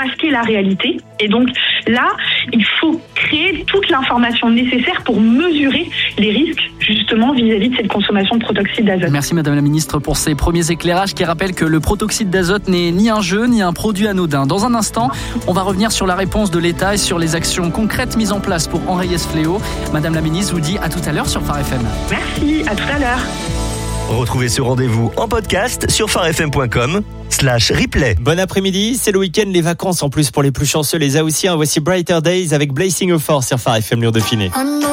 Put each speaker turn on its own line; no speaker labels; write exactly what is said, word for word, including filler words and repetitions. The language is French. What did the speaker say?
masquer la réalité. Et donc là, il faut créer toute l'information nécessaire pour mesurer les risques justement vis-à-vis de cette consommation de protoxyde d'azote.
Merci Madame la Ministre pour ces premiers éclairages qui rappellent que le protoxyde d'azote n'est ni un jeu ni un produit anodin. Dans un instant, on va revenir sur la réponse de l'État et sur les actions concrètes mises en place pour enrayer ce fléau. Madame la Ministre vous dit à tout à l'heure sur Phare F M.
Merci, à tout à l'heure.
Retrouvez ce rendez-vous en podcast sur pharefm point com slash replay.
Bon après-midi, c'est le week-end, les vacances en plus pour les plus chanceux, les Haussiens. Voici Brighter Days avec Blazing a Force sur Phare F M Lyon Dauphiné.